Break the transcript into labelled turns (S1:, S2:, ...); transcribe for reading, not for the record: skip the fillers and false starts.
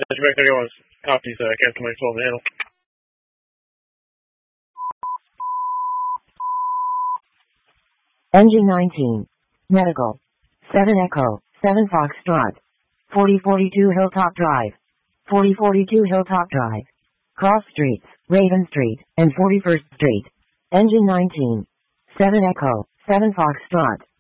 S1: Back 31 copies, Captain Mike 12 handle.
S2: Engine 19. Medical. 7 Echo, 7 Foxtrot. 4042 Hilltop Drive. 4042 Hilltop Drive. Cross Streets, Raven Street, and 41st Street. Engine 19. 7 Echo, 7 Foxtrot.